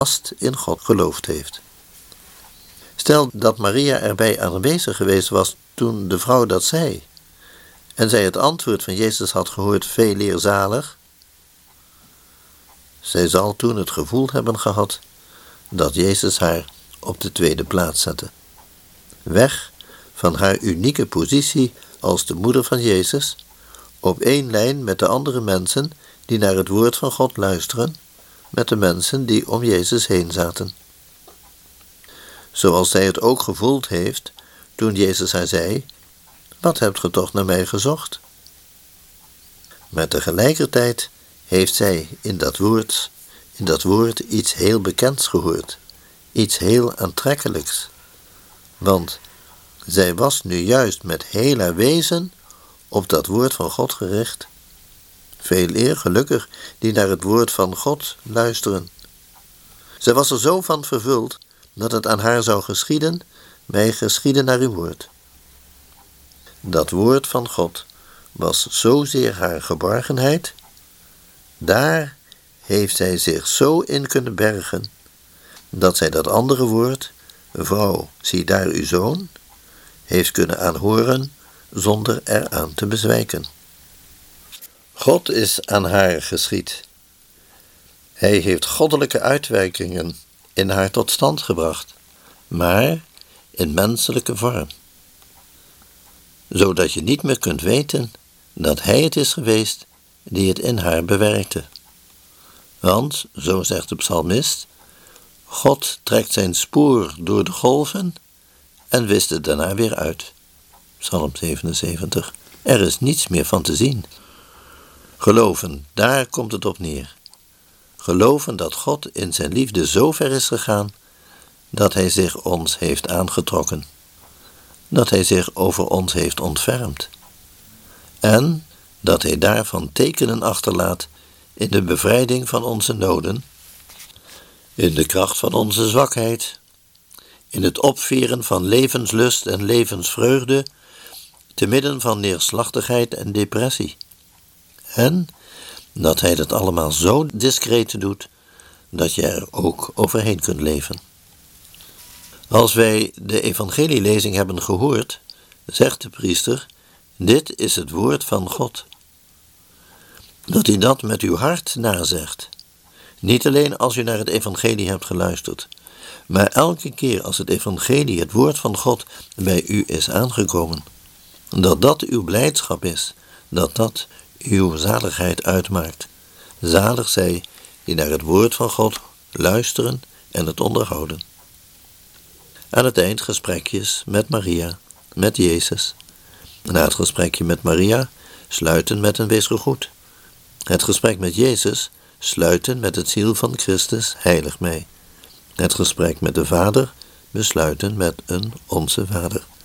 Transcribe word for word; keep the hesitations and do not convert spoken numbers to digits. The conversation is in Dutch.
vast in God geloofd heeft. Stel dat Maria erbij aanwezig geweest was toen de vrouw dat zei, en zij het antwoord van Jezus had gehoord, veel eer zalig. Zij zal toen het gevoel hebben gehad dat Jezus haar op de tweede plaats zette. Weg van haar unieke positie als de moeder van Jezus, op één lijn met de andere mensen die naar het woord van God luisteren, met de mensen die om Jezus heen zaten. Zoals zij het ook gevoeld heeft toen Jezus haar zei, wat hebt ge toch naar mij gezocht? Maar tegelijkertijd heeft zij in dat woord, in dat woord iets heel bekends gehoord, iets heel aantrekkelijks. Want zij was nu juist met heel haar wezen op dat woord van God gericht. Veel eer gelukkig die naar het woord van God luisteren. Zij was er zo van vervuld dat het aan haar zou geschieden, mij geschieden naar uw woord. Dat woord van God was zozeer haar geborgenheid, daar heeft zij zich zo in kunnen bergen, dat zij dat andere woord, vrouw, zie daar uw zoon, heeft kunnen aanhoren zonder eraan te bezwijken. God is aan haar geschied. Hij heeft goddelijke uitwerkingen in haar tot stand gebracht, maar in menselijke vorm. Zodat je niet meer kunt weten dat hij het is geweest die het in haar bewerkte. Want, zo zegt de psalmist, God trekt zijn spoor door de golven en wist het daarna weer uit. Psalm zevenenzeventig. Er is niets meer van te zien. Geloven, daar komt het op neer. Geloven dat God in zijn liefde zo ver is gegaan dat hij zich ons heeft aangetrokken. Dat hij zich over ons heeft ontfermd. En dat hij daarvan tekenen achterlaat in de bevrijding van onze noden, in de kracht van onze zwakheid, in het opveren van levenslust en levensvreugde, te midden van neerslachtigheid en depressie. En dat hij dat allemaal zo discreet doet, dat je er ook overheen kunt leven. Als wij de evangelielezing hebben gehoord, zegt de priester, dit is het woord van God. Dat u dat met uw hart nazegt. Niet alleen als u naar het evangelie hebt geluisterd, maar elke keer als het evangelie, het woord van God, bij u is aangekomen. Dat dat uw blijdschap is, dat dat uw zaligheid uitmaakt. Zalig zij die naar het woord van God luisteren en het onderhouden. Aan het eind gesprekjes met Maria, met Jezus. Na het gesprekje met Maria sluiten met een wees gegroet. Het gesprek met Jezus sluiten met het ziel van Christus, heilig mij. Het gesprek met de Vader besluiten met een Onze Vader.